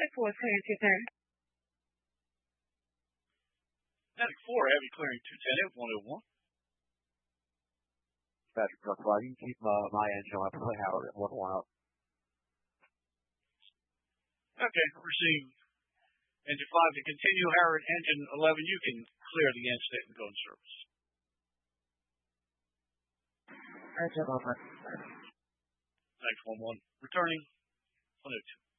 Attic 4 is clearing 210. Attic 4, heavy clearing 210, F101. Patrick Truck 5, you can keep my engine on. Play Howard at 1 out. Okay, received. Engine 5 to continue. Howard, engine 11, you can clear the end state and go in service. Engine 11. Thanks, 1-1. Returning 102.